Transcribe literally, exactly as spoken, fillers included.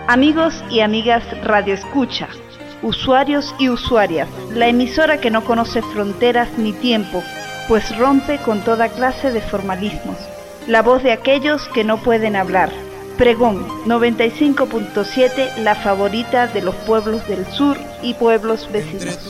Amigos y amigas Radio Escucha, usuarios y usuarias, la emisora que no conoce fronteras ni tiempo, pues rompe con toda clase de formalismos. La voz de aquellos que no pueden hablar. Pregón noventa y cinco punto siete, la favorita de los pueblos del sur y pueblos vecinos.